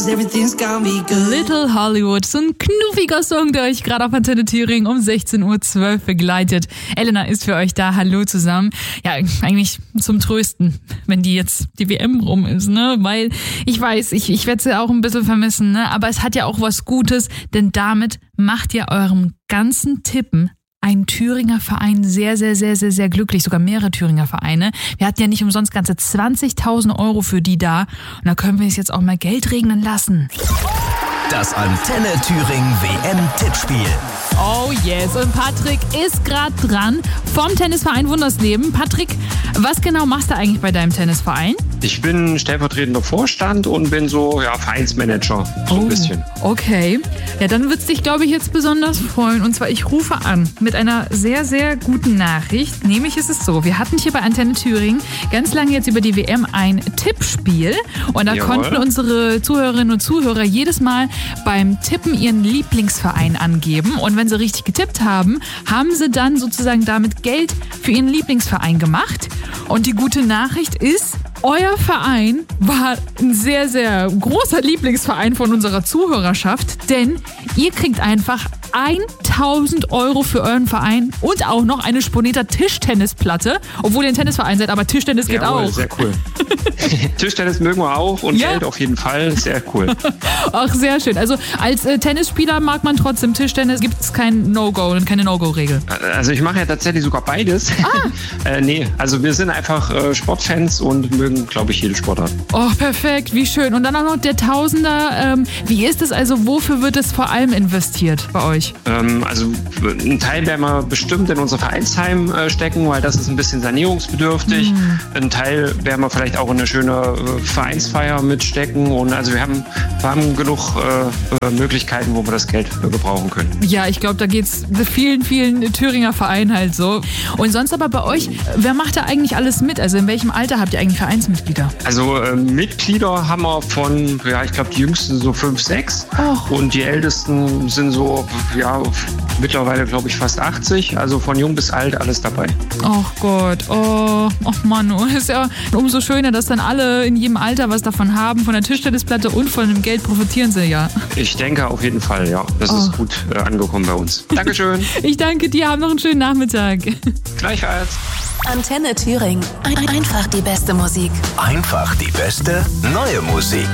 Little Hollywood, so ein knuffiger Song, der euch gerade auf Antenne Thüringen um 16.12 Uhr begleitet. Elena ist für euch da, hallo zusammen. Ja, eigentlich zum Trösten, wenn die WM rum ist, ne? Weil ich weiß, ich werde sie auch ein bisschen vermissen, ne? Aber es hat ja auch was Gutes, denn damit macht ihr eurem ganzen Tippen ein Thüringer Verein sehr, sehr, sehr, sehr, sehr glücklich, sogar mehrere Thüringer Vereine. Wir hatten ja nicht umsonst ganze 20.000 Euro für die da und da können wir es jetzt auch mal Geld regnen lassen. Das Antenne Thüringen WM-Tippspiel. Oh yes, und Patrick ist gerade dran vom Tennisverein Wundersleben. Patrick, was genau machst du eigentlich bei deinem Tennisverein? Ich bin stellvertretender Vorstand und bin so Vereinsmanager, so ein bisschen. Okay, ja, dann wird's dich, glaube ich, jetzt besonders freuen. Und zwar, ich rufe an mit einer sehr, sehr guten Nachricht. Nämlich ist es so, wir hatten hier bei Antenne Thüringen ganz lange jetzt über die WM ein Tippspiel. Und da konnten unsere Zuhörerinnen und Zuhörer jedes Mal beim Tippen ihren Lieblingsverein angeben. Und wenn sie richtig getippt haben, haben sie dann sozusagen damit Geld für ihren Lieblingsverein gemacht. Und die gute Nachricht ist, euer Verein war ein sehr, sehr großer Lieblingsverein von unserer Zuhörerschaft, denn ihr kriegt einfach 1.000 Euro für euren Verein und auch noch eine Sponeta Tischtennisplatte, obwohl ihr ein Tennisverein seid, aber Tischtennis geht auch. Sehr cool. Tischtennis mögen wir auch und Geld auf jeden Fall, sehr cool. Ach, sehr schön. Also als Tennisspieler mag man trotzdem Tischtennis, gibt es kein No-Go und keine No-Go-Regel. Also ich mache ja tatsächlich sogar beides. Nee, also wir sind einfach Sportfans und mögen, glaube ich, jede Sportart. Oh, perfekt, wie schön. Und dann auch noch der Tausender. Wie ist es also, wofür wird es vor allem investiert bei euch? Also ein Teil werden wir bestimmt in unser Vereinsheim stecken, weil das ist ein bisschen sanierungsbedürftig. Ein Teil werden wir vielleicht auch in eine schöne Vereinsfeier mitstecken. Und also wir haben genug Möglichkeiten, wo wir das Geld gebrauchen können. Ja, ich glaube, da geht's vielen, vielen Thüringer Vereinen halt so. Und sonst aber bei euch, wer macht da eigentlich alles mit? Also in welchem Alter habt ihr eigentlich Vereinsmitglieder? Also Mitglieder haben wir von, ich glaube, die jüngsten so 5, 6. Und die ältesten sind so, mittlerweile, glaube ich, fast 80. Also von jung bis alt alles dabei. Ach Gott, ach Mann, ist ja umso schöner, dass dann alle in jedem Alter was davon haben, von der Tischtennisplatte und von dem Geld profitieren sie ja. Ich denke auf jeden Fall, ja. Das ist gut angekommen bei uns. Dankeschön. Ich danke dir, habt noch einen schönen Nachmittag. Gleichfalls. Antenne Thüringen. Einfach die beste Musik. Einfach die beste neue Musik.